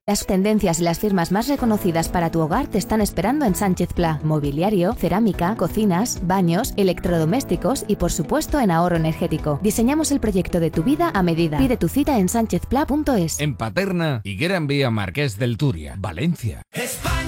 Las tendencias y las firmas más reconocidas para tu hogar te están esperando en Sánchez Pla. Mobiliario, cerámica, cocinas, baños, electrodomésticos y por supuesto en ahorro energético. Diseñamos el proyecto de tu vida a medida. Pide tu cita en sánchezpla.es. En Paterna, Higuera en Vía Marqués del Turia, Valencia.